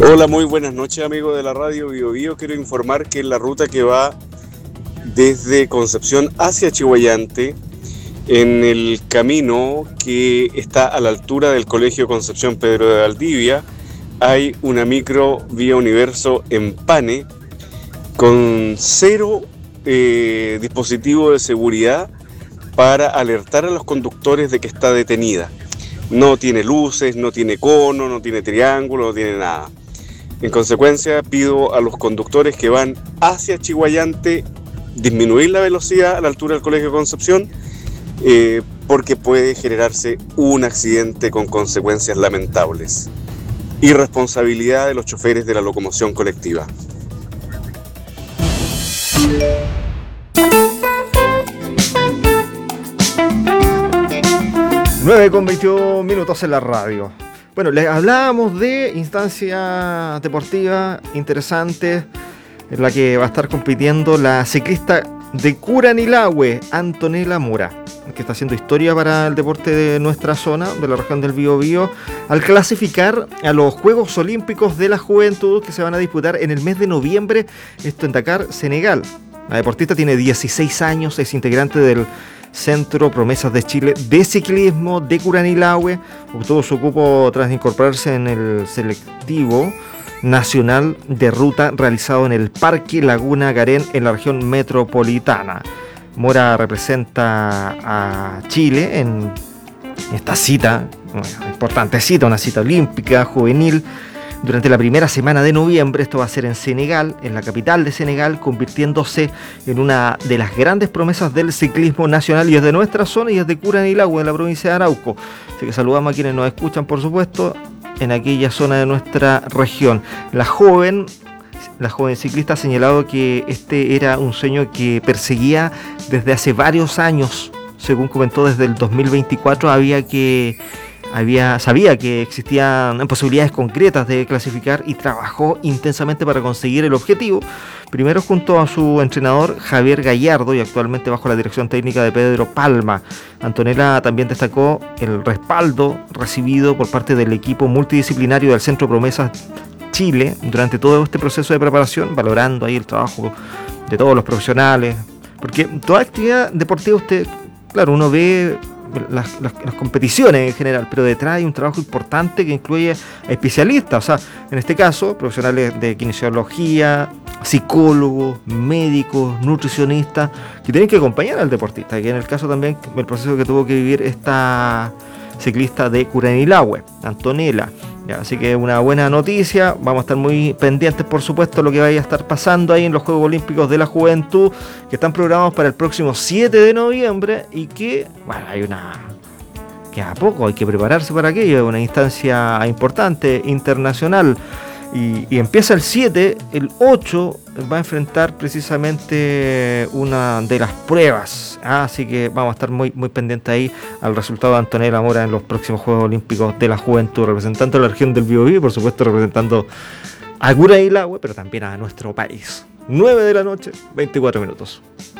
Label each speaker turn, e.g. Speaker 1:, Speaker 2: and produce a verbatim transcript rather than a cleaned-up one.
Speaker 1: Hola, muy buenas noches, amigos de la radio Bio Bio. Quiero informar que en la ruta que va desde Concepción hacia Chihuayante, en el camino que está a la altura del Colegio Concepción Pedro de Valdivia, hay una micro Vía Universo en Pane con cero eh, dispositivo de seguridad para alertar a los conductores de que está detenida. No tiene luces, no tiene cono, no tiene triángulo, no tiene nada. En consecuencia, pido a los conductores que van hacia Chihuayante disminuir la velocidad a la altura del Colegio Concepción, eh, porque puede generarse un accidente con consecuencias lamentables. Irresponsabilidad de los choferes de la locomoción colectiva.
Speaker 2: nueve con veintidós minutos en la radio. Bueno, les hablábamos de instancias deportivas interesantes en la que va a estar compitiendo la ciclista de Curanilahue, Antonella Mora, que está haciendo historia para el deporte de nuestra zona, de la región del Biobío, al clasificar a los Juegos Olímpicos de la Juventud que se van a disputar en el mes de noviembre, esto en Dakar, Senegal. La deportista tiene dieciséis años, es integrante del Centro Promesas de Chile de Ciclismo de Curanilahue. Obtuvo su cupo tras incorporarse en el selectivo nacional de ruta realizado en el Parque Laguna Garén en la región metropolitana. Mora representa a Chile en esta cita, una importante cita, una cita olímpica juvenil, durante la primera semana de noviembre. Esto va a ser en Senegal, en la capital de Senegal, convirtiéndose en una de las grandes promesas del ciclismo nacional, y es de nuestra zona y es de Curanilahue, en la provincia de Arauco. Así que saludamos a quienes nos escuchan, por supuesto, en aquella zona de nuestra región. La joven, la joven ciclista ha señalado que este era un sueño que perseguía desde hace varios años. Según comentó, desde el dos mil veinticuatro había que... Había, sabía que existían posibilidades concretas de clasificar y trabajó intensamente para conseguir el objetivo. Primero junto a su entrenador Javier Gallardo y actualmente bajo la dirección técnica de Pedro Palma. Antonella también destacó el respaldo recibido por parte del equipo multidisciplinario del Centro Promesas Chile durante todo este proceso de preparación, valorando ahí el trabajo de todos los profesionales. Porque toda actividad deportiva, usted, claro, uno ve Las, las, las competiciones en general, pero detrás hay un trabajo importante que incluye a especialistas, o sea, en este caso, profesionales de kinesiología, psicólogos, médicos, nutricionistas, que tienen que acompañar al deportista, que en el caso también el proceso que tuvo que vivir esta ciclista de Curanilahue, Antonella. Ya, así que una buena noticia. Vamos a estar muy pendientes, por supuesto, de lo que vaya a estar pasando ahí en los Juegos Olímpicos de la Juventud, que están programados para el próximo siete de noviembre y que, bueno, hay una... queda poco, hay que prepararse para aquello, es una instancia importante, internacional. Y, y empieza el siete, el ocho va a enfrentar precisamente una de las pruebas, ¿ah? Así que vamos a estar muy, muy pendientes ahí al resultado de Antonella Mora en los próximos Juegos Olímpicos de la Juventud, representando a la región del Biobío y por supuesto representando a Curanilahue, pero también a nuestro país. nueve de la noche, veinticuatro minutos.